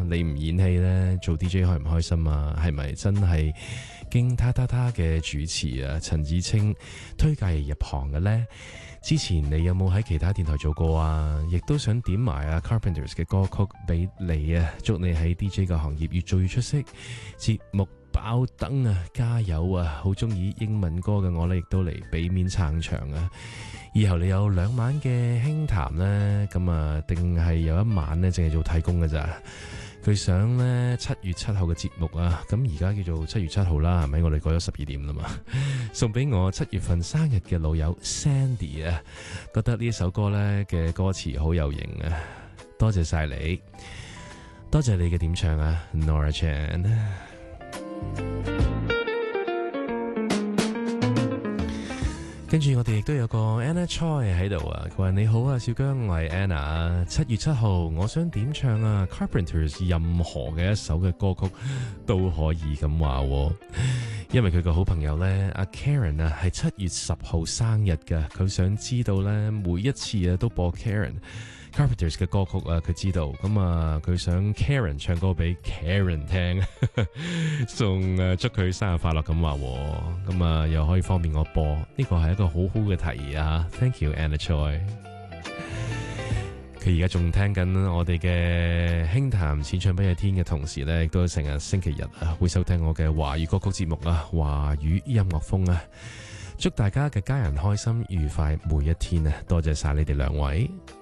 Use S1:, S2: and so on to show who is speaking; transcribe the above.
S1: 你唔演戲呢，做 DJ 開唔開心啊？係咪真係經他嘅主持啊陳芷菁推介入行嘅呢？之前你有冇喺其他電台做過啊？亦都想點埋啊 Carpenters 嘅歌曲俾你啊！祝你喺 DJ 嘅行業越做越出色，節目爆燈啊！加油啊！好中意英文歌嘅我呢，亦都嚟俾面撐場啊！以後你有2晚嘅輕談呢，咁啊，定係有1晚呢，淨係做替工嘅咋？佢想呢7月7號嘅節目啊，咁而家叫做7月7號啦，係咪？我哋過咗12點啦嘛，送俾我7月份生日嘅老友 Sandy 啊，覺得呢一首歌呢嘅歌詞好有型啊，多謝晒你，多謝你嘅點唱啊 Nora Chan。跟住我哋亦都有個 Anna Choi 喺度啊，佢話你好啊，小姜，我係 Anna。7月7號，我想點唱啊 Carpenters 任何嘅一首嘅歌曲都可以咁話，因為佢個好朋友呢，阿 Karen 啊，係7月10號生日㗎，佢想知道呢，每一次啊都播 Carpenters 嘅歌曲啊，佢知道，咁啊佢想 Karen 唱歌俾 Karen 聽，送祝佢生日快樂咁話，咁啊又可以方便我播，呢個係一個好好嘅提議啊 ！Thank you Anna Choi。佢而家仲聽緊我哋嘅輕談淺唱不夜天嘅同時呢，亦都成日星期日啊會收聽我嘅華語歌曲節目啊，華語音樂風啊，祝大家嘅家人開心愉快每一天啊！多謝晒你哋2位。